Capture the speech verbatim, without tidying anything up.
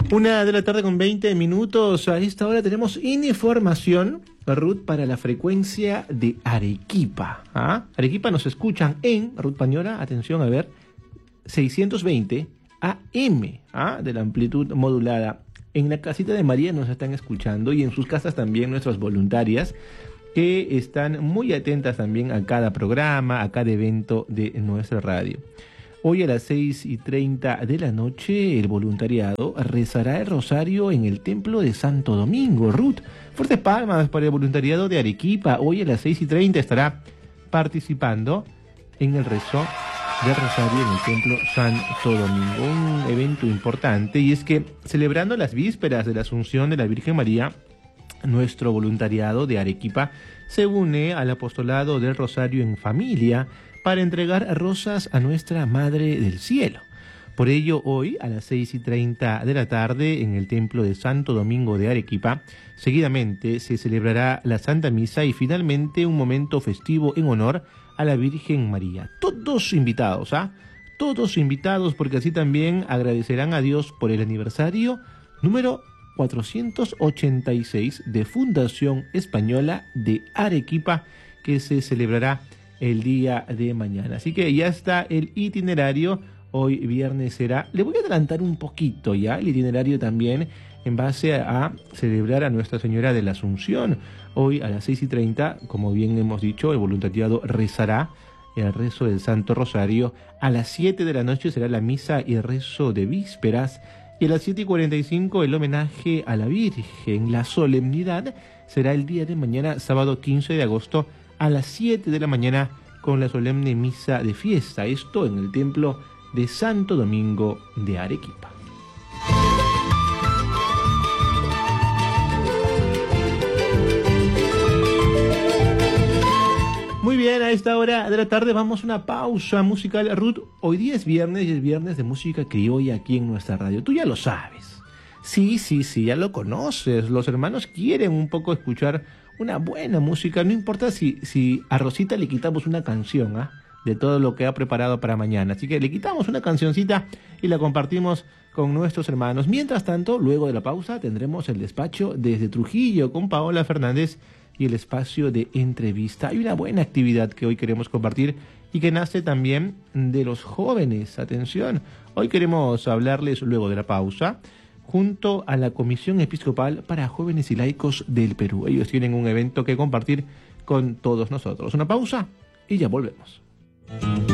Una de la tarde con veinte minutos. A esta hora tenemos información, Ruth, para la frecuencia de Arequipa. ¿Ah? Arequipa nos escuchan en, Ruth Pañora, atención, a ver, seiscientos veinte A M, ¿ah? De la amplitud modulada. En la casita de María nos están escuchando y en sus casas también nuestras voluntarias que están muy atentas también a cada programa, a cada evento de nuestra radio. Hoy a las seis y treinta de la noche el voluntariado rezará el rosario en el templo de Santo Domingo. Ruth, fuertes palmas para el voluntariado de Arequipa. Hoy a las seis y treinta estará participando en el rezo del rosario en el templo Santo Domingo. Un evento importante, y es que celebrando las vísperas de la Asunción de la Virgen María, nuestro voluntariado de Arequipa se une al apostolado del rosario en familia para entregar rosas a nuestra Madre del Cielo. Por ello, hoy a las seis y treinta de la tarde en el templo de Santo Domingo de Arequipa, seguidamente se celebrará la Santa Misa y finalmente un momento festivo en honor a la Virgen María. Todos invitados, ¿ah? Todos invitados, porque así también agradecerán a Dios por el aniversario número cuatrocientos ochenta y seis de Fundación Española de Arequipa, que se celebrará el día de mañana. Así que ya está el itinerario. Hoy viernes será, le voy a adelantar un poquito ya, el itinerario también en base a celebrar a Nuestra Señora de la Asunción. Hoy a las seis y treinta, como bien hemos dicho, el voluntariado rezará el rezo del Santo Rosario. A las siete de la noche será la misa y el rezo de vísperas. Y a las siete y cuarenta y cinco el homenaje a la Virgen. La solemnidad será el día de mañana, sábado quince de agosto, a las siete de la mañana, con la solemne misa de fiesta. Esto en el templo de Santo Domingo de Arequipa. Muy bien, a esta hora de la tarde vamos a una pausa musical. Ruth, hoy día es viernes y es viernes de música criolla aquí en nuestra radio. Tú ya lo sabes. Sí, sí, sí, ya lo conoces. Los hermanos quieren un poco escuchar una buena música. No importa si, si a Rosita le quitamos una canción, ¿ah? de todo lo que ha preparado para mañana. Así que le quitamos una cancioncita y la compartimos con nuestros hermanos. Mientras tanto, luego de la pausa, tendremos el despacho desde Trujillo con Paola Fernández y el espacio de entrevista. Hay una buena actividad que hoy queremos compartir y que nace también de los jóvenes. Atención, hoy queremos hablarles luego de la pausa junto a la Comisión Episcopal para Jóvenes y Laicos del Perú. Ellos tienen un evento que compartir con todos nosotros. Una pausa y ya volvemos.